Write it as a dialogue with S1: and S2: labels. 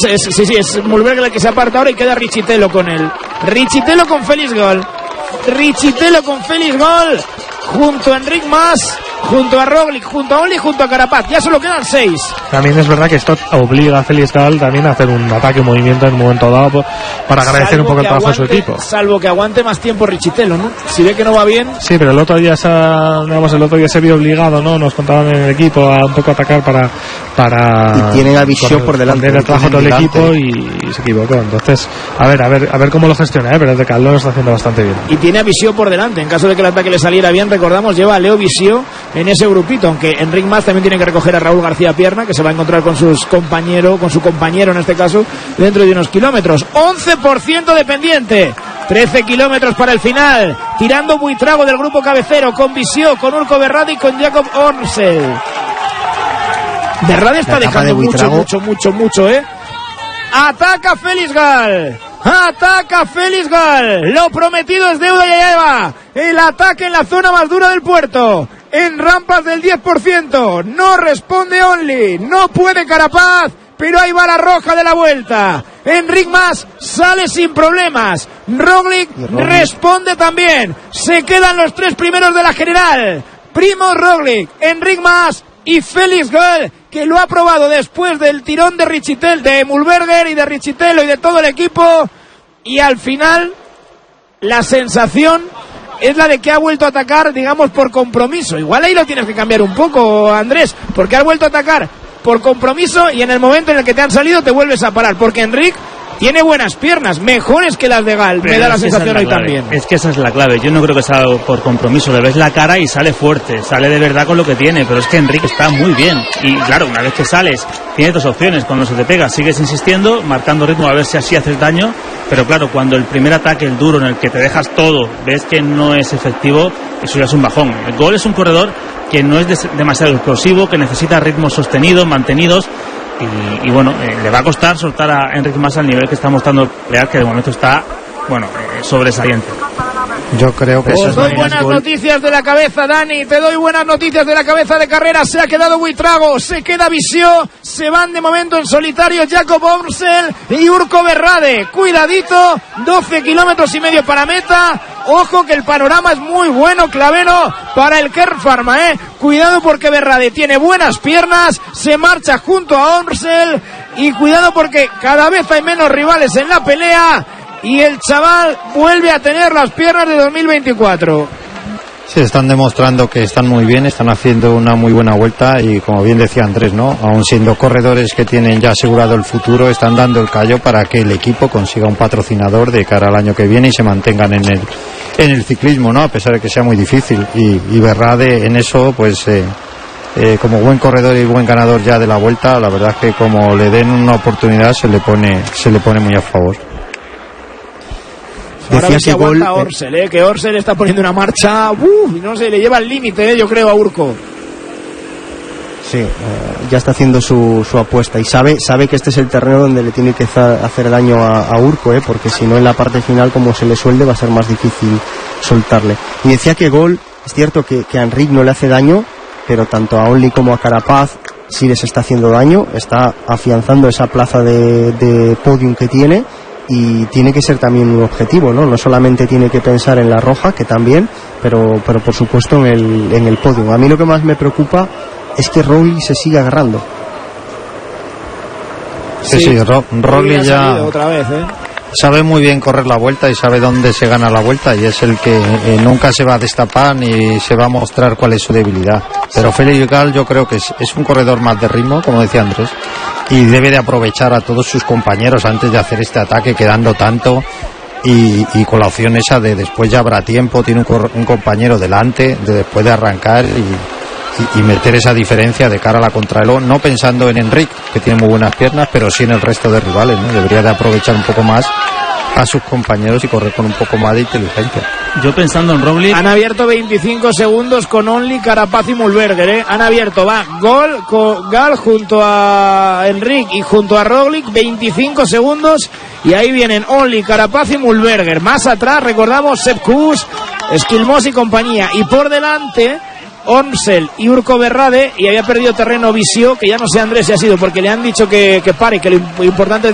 S1: es Mulberger el que se aparta ahora y queda Richitelo con él. Richitelo con Félix Gol. Richitelo con Félix Gol. Junto a Enric Mas, junto a Roglic, junto a Only, junto a Carapaz. Ya solo quedan 6.
S2: También es verdad que esto obliga a Félix Gall también a hacer un ataque, un movimiento en un momento dado para agradecer un poco el trabajo de su equipo.
S1: Salvo que aguante más tiempo Richitelo, ¿no? Si ve que no va bien.
S2: Sí, pero el otro día se vio obligado, ¿no? Nos contaban en el equipo a un poco atacar para
S3: y tienen a Visión por delante.
S2: El trabajo todo el equipo y se equivocó. Entonces, a ver cómo lo gestiona, pero desde Caldo lo está haciendo bastante bien.
S1: Y tiene a Visión por delante. En caso de que el ataque le saliera bien, recordamos, lleva a Leo Visión en ese grupito, aunque Enric Mas también tiene que recoger a Raúl García Pierna, que se va a encontrar con su compañero en este caso, dentro de unos kilómetros. 11% de pendiente, 13 kilómetros para el final, tirando Buitrago del grupo cabecero, con Visión, con Urko Berrade y con Jakob Ornsel. Berrade está dejando mucho, Ataca Félix Gall. Ataca Félix Gall. Lo prometido es deuda y allá va. El ataque en la zona más dura del puerto. En rampas del 10%. No responde Only. No puede Carapaz. Pero ahí va la roja de la vuelta. Enric Mas sale sin problemas. Roglic responde también. Se quedan los 3 primeros de la general. Primoz Roglic, Enric Mas y Félix Gall, que lo ha probado después del tirón de Richitelo, de Mulberger y de Richitelo y de todo el equipo, y al final la sensación es la de que ha vuelto a atacar, digamos, por compromiso. Igual ahí lo tienes que cambiar un poco, Andrés, porque has vuelto a atacar por compromiso y en el momento en el que te han salido te vuelves a parar, porque Enric tiene buenas piernas, mejores que las de Gall, me da la sensación hoy también.
S4: Es que esa es la clave, yo no creo que sea por compromiso, le ves la cara y sale fuerte, sale de verdad con lo que tiene, pero es que Enric está muy bien, y claro, una vez que sales, tienes 2 opciones, cuando se te pega, sigues insistiendo, marcando ritmo a ver si así haces daño, pero claro, cuando el primer ataque, el duro, en el que te dejas todo, ves que no es efectivo, eso ya es un bajón. El Gol es un corredor que no es demasiado explosivo, que necesita ritmos sostenidos, mantenidos, y bueno, le va a costar soltar a Enric Mas al nivel que está mostrando Leal, que de momento está, sobresaliente.
S3: Yo creo que
S1: os doy buenas noticias de la cabeza, Dani, te doy buenas noticias de la cabeza de carrera. Se ha quedado Buitrago, se queda Visión, se van de momento en solitario Jakob Ornsel y Urko Berrade. Cuidadito, 12 kilómetros y medio para meta. Ojo que el panorama es muy bueno, Clavero, para el Kern Pharma, Cuidado porque Berrade tiene buenas piernas, se marcha junto a Ornsel y cuidado porque cada vez hay menos rivales en la pelea. Y el chaval vuelve a tener las piernas de 2024.
S3: Sí, están demostrando que están muy bien, están haciendo una muy buena vuelta y como bien decía Andrés, ¿no? Aún siendo corredores que tienen ya asegurado el futuro, están dando el callo para que el equipo consiga un patrocinador de cara al año que viene y se mantengan en el ciclismo, ¿no? A pesar de que sea muy difícil. Y Berrade en eso, pues como buen corredor y buen ganador ya de la vuelta, la verdad es que como le den una oportunidad se le pone muy a favor.
S1: Ahora decía que aguanta Ornsel, que Ornsel está poniendo una marcha, no sé, le lleva al límite, yo creo, a Urko.
S5: Sí, ya está haciendo su apuesta y sabe que este es el terreno donde le tiene que hacer daño a Urko, porque si no en la parte final, como se le suelde, va a ser más difícil soltarle. Y decía que Gol, es cierto que a Enric no le hace daño, pero tanto a Only como a Carapaz sí les está haciendo daño, está afianzando esa plaza de podium que tiene. Y tiene que ser también un objetivo, no solamente tiene que pensar en la roja, que también, pero por supuesto en el podio. A mí lo que más me preocupa es que Roglic se siga agarrando.
S3: Sí, Roglic ya
S1: otra vez,
S3: sabe muy bien correr la vuelta y sabe dónde se gana la vuelta y es el que nunca se va a destapar ni se va a mostrar cuál es su debilidad. Pero Félix Gall yo creo que es un corredor más de ritmo, como decía Andrés, y debe de aprovechar a todos sus compañeros antes de hacer este ataque quedando tanto y con la opción esa de después ya habrá tiempo, tiene un compañero delante de después de arrancar y meter esa diferencia de cara a la contrarreloj, no pensando en Enric, que tiene muy buenas piernas, pero sí en el resto de rivales, ¿no? Debería de aprovechar un poco más a sus compañeros y correr con un poco más de inteligencia.
S4: Yo pensando en Roglic...
S1: Han abierto 25 segundos con Only, Carapaz y Mulberger, Han abierto, Gall junto a Enric y junto a Roglic, 25 segundos, y ahí vienen Only, Carapaz y Mulberger. Más atrás, recordamos, Sepp Kuss, Skilmos y compañía, y por delante... Ornsel y Urko Berrade, y había perdido terreno Visión, que ya no sé Andrés si ha sido porque le han dicho que pare, que lo importante es